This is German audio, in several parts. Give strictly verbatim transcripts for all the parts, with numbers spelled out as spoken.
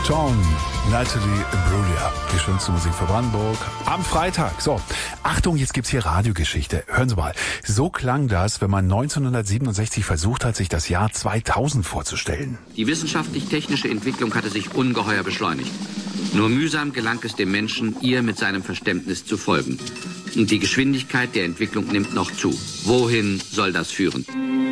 John, Natalie Imbruglia, die schönste Musik für Brandenburg am Freitag. So, Achtung, jetzt gibt's hier Radiogeschichte. Hören Sie mal, so klang das, wenn man neunzehnhundertsiebenundsechzig versucht hat, sich das Jahr zweitausend vorzustellen. Die wissenschaftlich-technische Entwicklung hatte sich ungeheuer beschleunigt. Nur mühsam gelang es dem Menschen, ihr mit seinem Verständnis zu folgen. Und die Geschwindigkeit der Entwicklung nimmt noch zu. Wohin soll das führen?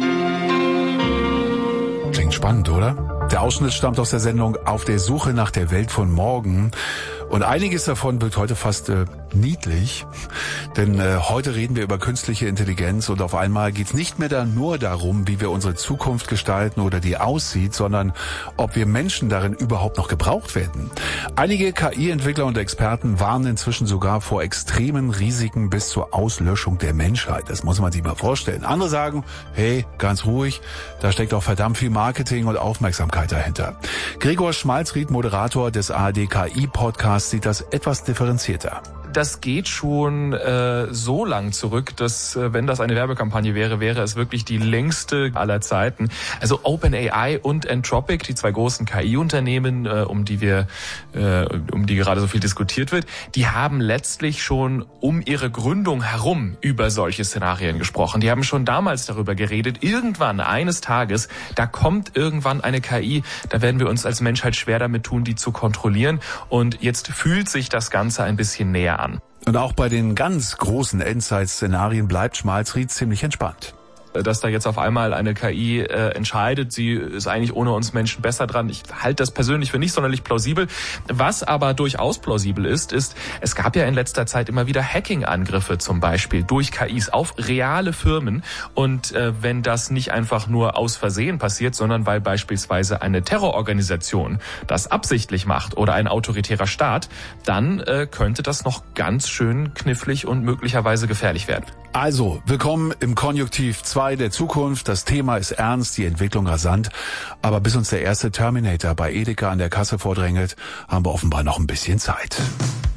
Klingt spannend, oder? Der Ausschnitt stammt aus der Sendung Auf der Suche nach der Welt von morgen. Und einiges davon wird heute fast äh, niedlich, denn äh, heute reden wir über künstliche Intelligenz und auf einmal geht's nicht mehr da nur darum, wie wir unsere Zukunft gestalten oder die aussieht, sondern ob wir Menschen darin überhaupt noch gebraucht werden. Einige K I-Entwickler und Experten warnen inzwischen sogar vor extremen Risiken bis zur Auslöschung der Menschheit. Das muss man sich mal vorstellen. Andere sagen, hey, ganz ruhig, da steckt auch verdammt viel Marketing und Aufmerksamkeit dahinter. Gregor Schmalzried, Moderator des A R D K I-Podcasts, sieht das etwas differenzierter. Das geht schon äh, so lang zurück, dass, äh, wenn das eine Werbekampagne wäre, wäre es wirklich die längste aller Zeiten. Also OpenAI und Anthropic, die zwei großen K I-Unternehmen, äh, um die wir, äh, um die gerade so viel diskutiert wird, die haben letztlich schon um ihre Gründung herum über solche Szenarien gesprochen. Die haben schon damals darüber geredet, irgendwann, eines Tages, da kommt irgendwann eine K I, da werden wir uns als Menschheit schwer damit tun, die zu kontrollieren. Und jetzt fühlt sich das Ganze ein bisschen näher an. Und auch bei den ganz großen Endzeit-Szenarien bleibt Schmalzried ziemlich entspannt. Dass da jetzt auf einmal eine K I äh, entscheidet, sie ist eigentlich ohne uns Menschen besser dran. Ich halte das persönlich für nicht sonderlich plausibel. Was aber durchaus plausibel ist, ist, es gab ja in letzter Zeit immer wieder Hacking-Angriffe zum Beispiel durch K Is auf reale Firmen. Und äh, wenn das nicht einfach nur aus Versehen passiert, sondern weil beispielsweise eine Terrororganisation das absichtlich macht oder ein autoritärer Staat, dann äh, könnte das noch ganz schön knifflig und möglicherweise gefährlich werden. Also, willkommen im Konjunktiv zwei der Zukunft. Das Thema ist ernst, die Entwicklung rasant. Aber bis uns der erste Terminator bei Edeka an der Kasse vordrängelt, haben wir offenbar noch ein bisschen Zeit.